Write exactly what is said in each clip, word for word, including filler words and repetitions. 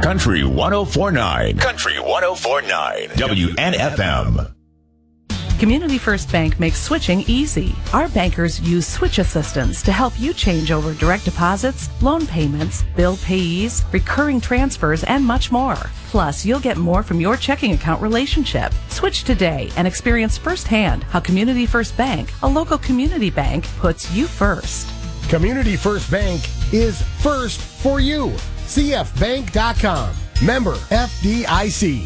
Country one oh four point nine. Country one oh four point nine. W N F M. Community First Bank makes switching easy. Our bankers use switch assistance to help you change over direct deposits, loan payments, bill payees, recurring transfers, and much more. Plus, you'll get more from your checking account relationship. Switch today and experience firsthand how Community First Bank, a local community bank, puts you first. Community First Bank is first for you. C F bank dot com. Member F D I C.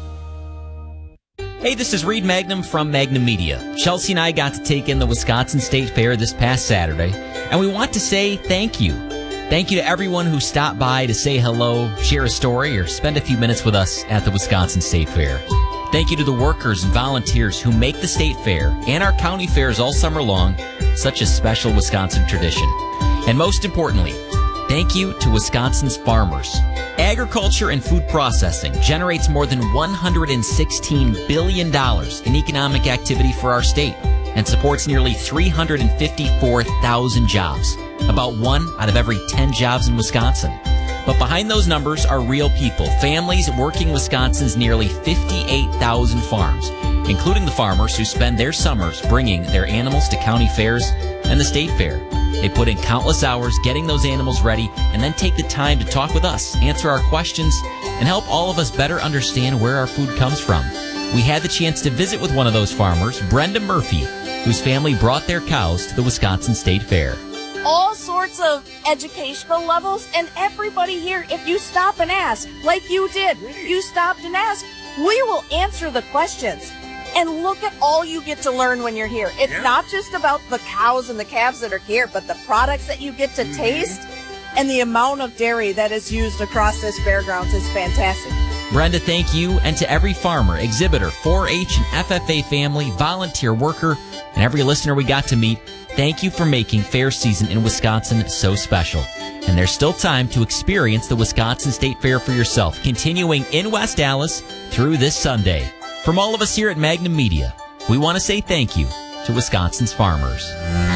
Hey, this is Reed Magnum from Magnum Media. Chelsea and I got to take in the Wisconsin State Fair this past Saturday, and we want to say thank you. Thank you to everyone who stopped by to say hello, share a story, or spend a few minutes with us at the Wisconsin State Fair. Thank you to the workers and volunteers who make the State Fair and our county fairs all summer long such a special Wisconsin tradition. And most importantly, thank you to Wisconsin's farmers. Agriculture and food processing generates more than one hundred sixteen billion dollars in economic activity for our state and supports nearly three hundred fifty-four thousand jobs, about one out of every ten jobs in Wisconsin. But behind those numbers are real people, families working Wisconsin's nearly fifty-eight thousand farms, including the farmers who spend their summers bringing their animals to county fairs and the state fair. They put in countless hours getting those animals ready and then take the time to talk with us, answer our questions, and help all of us better understand where our food comes from. We had the chance to visit with one of those farmers, Brenda Murphy, whose family brought their cows to the Wisconsin State Fair. All sorts of educational levels, and everybody here, if you stop and ask, like you did, you stopped and asked, we will answer the questions. And look at all you get to learn when you're here. It's yeah. not just about the cows and the calves that are here, but the products that you get to mm-hmm. taste and the amount of dairy that is used across this fairgrounds is fantastic. Brenda, thank you. And to every farmer, exhibitor, four H and F F A family, volunteer worker, and every listener we got to meet, thank you for making fair season in Wisconsin so special. And there's still time to experience the Wisconsin State Fair for yourself, continuing in West Allis through this Sunday. From all of us here at Magnum Media, we want to say thank you to Wisconsin's farmers.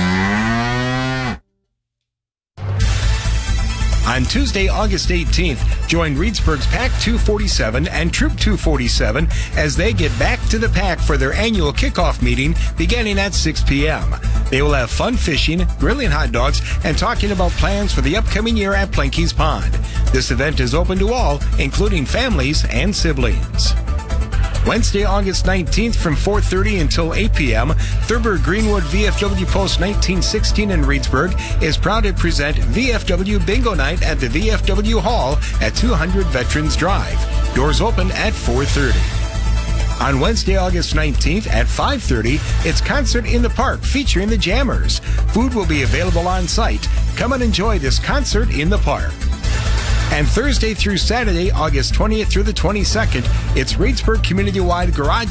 On Tuesday, August eighteenth, join Reedsburg's Pack two forty-seven and Troop two forty-seven as they get back to the pack for their annual kickoff meeting beginning at six p.m. They will have fun fishing, grilling hot dogs, and talking about plans for the upcoming year at Plenke's Pond. This event is open to all, including families and siblings. Wednesday, August nineteenth from four thirty until eight p.m., Thurber Greenwood V F W Post nineteen sixteen in Reedsburg is proud to present V F W Bingo Night at the V F W Hall at two hundred Veterans Drive. Doors open at four thirty. On Wednesday, August nineteenth at five thirty, it's Concert in the Park featuring the Jammers. Food will be available on site. Come and enjoy this concert in the park. And Thursday through Saturday, August twentieth through the twenty-second, it's Reedsburg Community-Wide Garage